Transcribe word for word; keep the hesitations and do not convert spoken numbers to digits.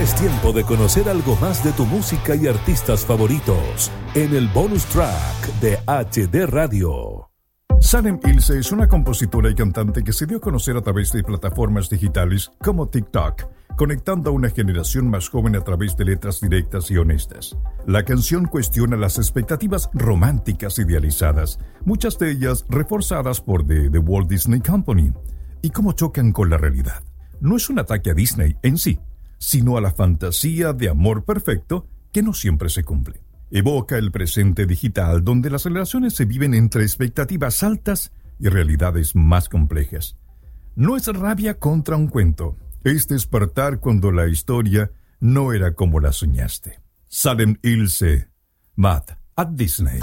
Es tiempo de conocer algo más de tu música y artistas favoritos en el bonus track de H D Radio. Salem Ilse es una compositora y cantante que se dio a conocer a través de plataformas digitales como TikTok, conectando a una generación más joven a través de letras directas y honestas. La canción cuestiona las expectativas románticas idealizadas, muchas de ellas reforzadas por The, The Walt Disney Company, y cómo chocan con la realidad. No es un ataque a Disney en sí, sino a la fantasía de amor perfecto que no siempre se cumple. Evoca el presente digital donde las relaciones se viven entre expectativas altas y realidades más complejas. No es rabia contra un cuento, es despertar cuando la historia no era como la soñaste. Salem Ilse, Mad at Disney.